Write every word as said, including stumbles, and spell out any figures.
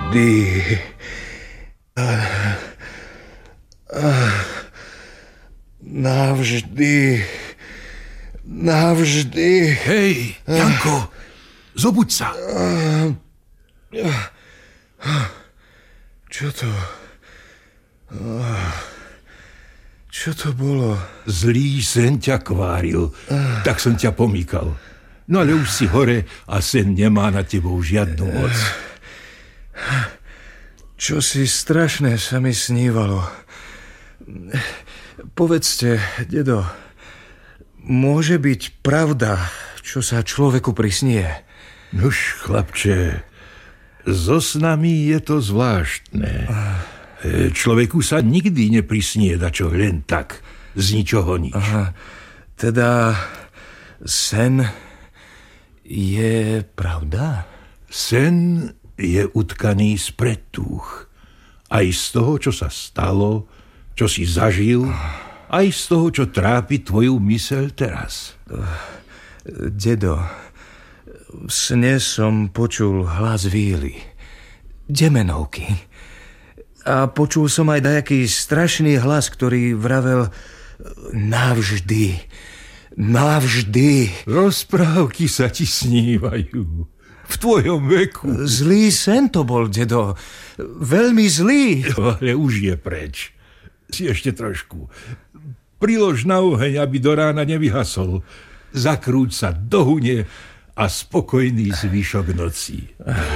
Navždy. Navždy. Navždy. Hej, Janko, zobuď sa. Čo to? Čo to bolo? Zlý sen ťa kváril, tak som ťa pomýkal. No ale už si hore a sen nemá na tebou žiadnu moc. Čo si strašné sa mi snívalo. Povedzte, dedo, môže byť pravda, čo sa človeku prisnie? Nuž, chlapče, so snami je to zvláštne. Človeku sa nikdy neprisnie dačo len tak, z ničoho nič. Aha, teda sen je pravda? Sen je utkaný z predtúch. Aj z toho, čo sa stalo, čo si zažil, aj z toho, čo trápi tvoju myseľ teraz. Dedo, v sne som počul hlas víly, demenovky. A počul som aj dajaký strašný hlas, ktorý vravel navždy, navždy. Rozprávky sa ti snívajú v tvojom veku. Zlý sen to bol, dedo. Veľmi zlý. Ale už je preč. Si ešte trošku. Prilož na oheň, aby do rána nevyhasol. Zakrúť sa do hune a spokojný zvyšok noci.